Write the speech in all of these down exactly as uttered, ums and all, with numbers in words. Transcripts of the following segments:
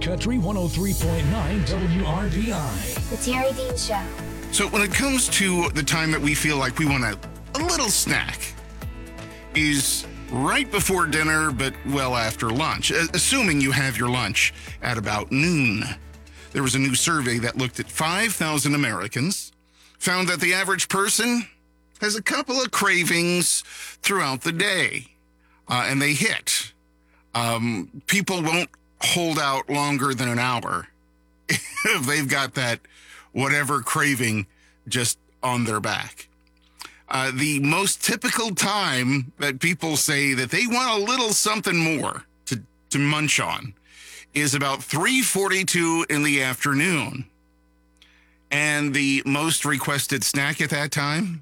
Country one oh three point nine W R B I. The Terry Dean Show. So when it comes to the time that we feel like we want a, a little snack, is right before dinner, but well after lunch, assuming you have your lunch at about noon. There was a new survey that looked at five thousand Americans, found that the average person has a couple of cravings throughout the day, uh, and they hit. Um, people won't hold out longer than an hour if they've got that whatever craving just on their back. Uh, the most typical time that people say that they want a little something more to, to munch on is about three forty-two in the afternoon. And the most requested snack at that time?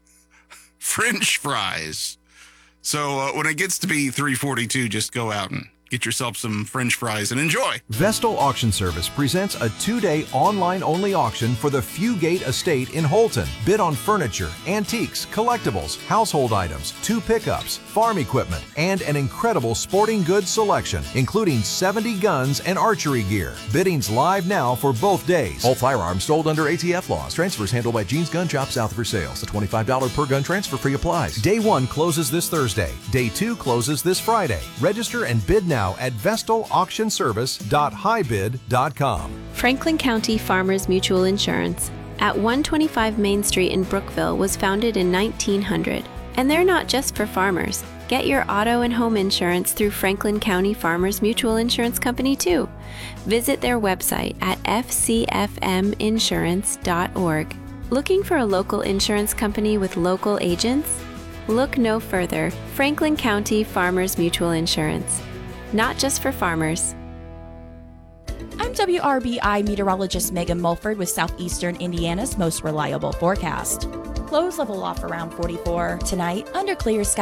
French fries. So uh, when it gets to be three forty-two, just go out and get yourself some French fries and enjoy. Vestal Auction Service presents a two-day online-only auction for the Fugate Estate in Holton. Bid on furniture, antiques, collectibles, household items, two pickups, farm equipment, and an incredible sporting goods selection, including seventy guns and archery gear. Bidding's live now for both days. All firearms sold under A T F laws. Transfers handled by Gene's Gun Shop south of Versailles. The twenty-five dollars per gun transfer fee applies. Day one closes this Thursday. Day two closes this Friday. Register and bid now at vestal auction service dot high bid dot com. Franklin County Farmers Mutual Insurance at one twenty-five Main Street in Brookville was founded in nineteen hundred. And they're not just for farmers. Get your auto and home insurance through Franklin County Farmers Mutual Insurance Company too. Visit their website at f c f m insurance dot org. Looking for a local insurance company with local agents? Look no further. Franklin County Farmers Mutual Insurance. Not just for farmers. I'm W R B I meteorologist Megan Mulford with Southeastern Indiana's most reliable forecast. Lows level off around forty-four tonight under clear skies.